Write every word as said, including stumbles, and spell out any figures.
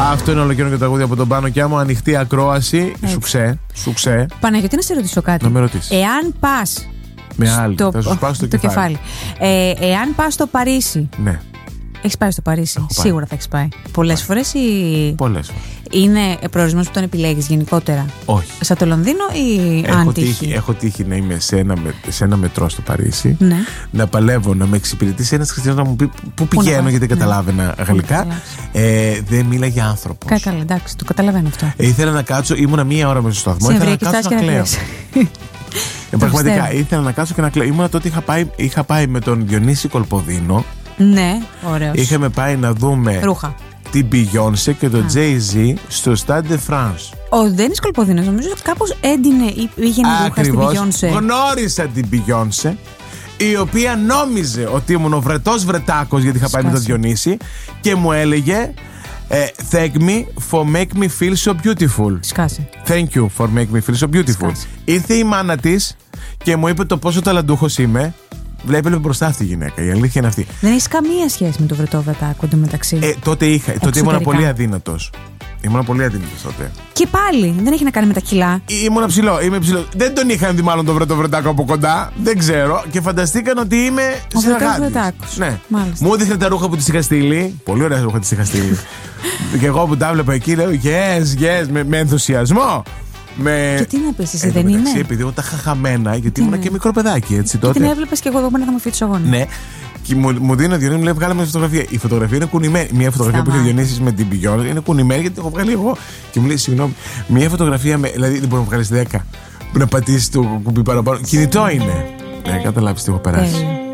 Αυτό είναι ολοκαίρινο τραγούδι από τον Πάνο Κιάμο. Ανοιχτή ακρόαση. Σουξέ. Σουξέ. Παναγιώτη, να σε ρωτήσω κάτι. Να με ρωτήσεις. Εάν πας. Με άλλη. Στο... Θα σου σπάσω στο το κεφάλι. κεφάλι. Ε, εάν πας στο Παρίσι. Ναι. Έχεις πάει στο Παρίσι. Έχω πάει. Σίγουρα θα έχεις πάει. Πολλές φορές ή. Πολλές φορές. Είναι προορισμός που τον επιλέγεις γενικότερα? Όχι. Σαν το Λονδίνο ή Έχω αν τύχει, τύχει? έχω τύχει να είμαι σε ένα, με, σε ένα μετρό στο Παρίσι. Ναι. Να παλεύω, να με εξυπηρετήσει ένας χριστιανός να μου πει πού πηγαίνω, να γιατί ναι. καταλάβαινα γαλλικά. Ε, δεν μίλαγε άνθρωπος. Καλά, καλά, εντάξει, το καταλαβαίνω αυτό. Ε, ήθελα να κάτσω, ήμουνα μία ώρα μέσα στο σταθμό. Ήθελα να κάτσω να κλαίω. Ε, πραγματικά ήθελα να κάτσω και να κλαίω. Ήμουνα τότε είχα πάει, είχα πάει με τον Διονύση Κολποδίνο. Ναι, ωραίος. Είχαμε πάει να δούμε ρούχα. Την Beyoncé και τον Jay-Z στο Stade de France. Ο Ντένις Κολποδίνος νομίζω ότι κάπως έντυνε ή πήγαινε ρούχα στην Beyoncé. Γνώρισα την Beyoncé, η οποία νόμιζε ότι ήμουν ο βρετός βρετάκος, γιατί είχα πάει με τον Διονύση, και μου έλεγε ε, Thank me for make me feel so beautiful. Σκάσε. Thank you for make me feel so beautiful. Σκάσε. Ήρθε η μάνα της και μου είπε το πόσο ταλαντούχος είμαι. Βλέπει μπροστά αυτή η γυναίκα. Η αλήθεια είναι αυτή. Δεν έχει καμία σχέση με το βρετό βρετάκο εντωμεταξύ. Ε, τότε είχα. Τότε ήμουν πολύ αδύνατος. Ήμουν πολύ αδύνατος τότε. Και πάλι δεν έχει να κάνει με τα κιλά. Ήμουν ψηλό, είμαι ψηλό. Δεν τον είχαν δει μάλλον τον βρετό βρετάκο από κοντά. Δεν ξέρω. Και φανταστήκαν ότι είμαι συνεργάτης. Ναι. Μάλιστα. Μου έδειχνε τα ρούχα που της είχα στείλει. Πολύ ωραία ρούχα της είχα στείλει. Και εγώ που τα βλέπα εκεί λέω yes, yes, με, με ενθουσιασμό. Με... Και τι να πεις, εσύ δεν είναι? Επειδή εγώ τα είχα χαμένα, γιατί ήμουν και μικρό παιδάκι έτσι τότε. Και την έβλεπες και εγώ εδώ πέρα θα μου φύγει του αγώνε. Ναι. Και μου, μου δίνει ο Διονύσης, μου λέει: βγάλε μια φωτογραφία. Η φωτογραφία είναι κουνημένη. Μια φωτογραφία Σταμά. που είχε ο Διονύσης με την Beyoncé είναι κουνημένη, γιατί την έχω βγάλει εγώ. Και μου λέει: συγγνώμη, μια φωτογραφία με. Δηλαδή δεν μπορεί να βγάλει δέκα. Που να πατήσει το κουμπί παραπάνω. Κινητό είναι. Ναι, καταλάβει τι έχω περάσει.